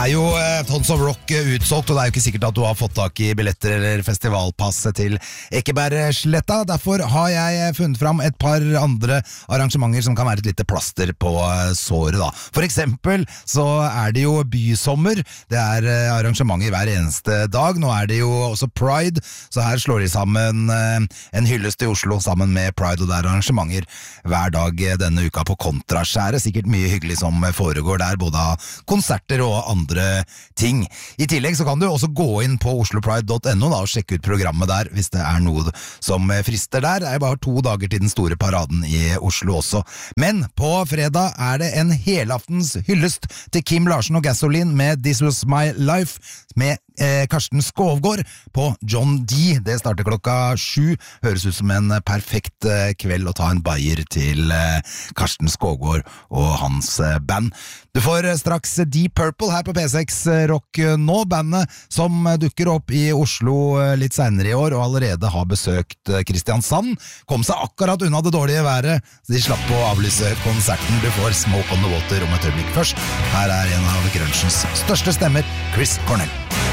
Jo Tons of Rock utsolgt, og det jo ikke sikkert at du har fått tak i billetter eller festivalpasset til Ekebergsletta. Derfor har jeg funnet fram et par andre arrangementer som kan være et lite plaster på såret da. For eksempel så det jo bysommer. Det arrangementer hver eneste dag. Nå det jo også Pride, så her slår de sammen en hyllest i Oslo sammen med Pride, og det arrangementer hver dag denne uka på Kontraskjæret. Sikkert mye hyggelig som foregår der, både av konserter og andre ting. I tillegg så kan du også gå inn på oslopride.no da, og sjekke ut programmet der, hvis det noe som frister der. Det bare 2 dager til den store paraden i Oslo også. Men på fredag det en helaftens hyllest til Kim Larsen og Gasoline med This Was My Life, med Karsten Skovgård på John D. Det starter klokka 7. Høres ut som en perfekt kveld å ta en bayer til Karsten Skovgård og hans band. Du får straks Deep Purple her på P6 Rock nå, bandet som dukker opp i Oslo litt senere i år og allerede har besøkt Kristiansand. Kom seg akkurat unna det dårlige været, så de slapp å avlyse konserten. Du får Smoke on the Water om et øyeblikk først. Her en av grunchens største stemmer, Chris Cornell.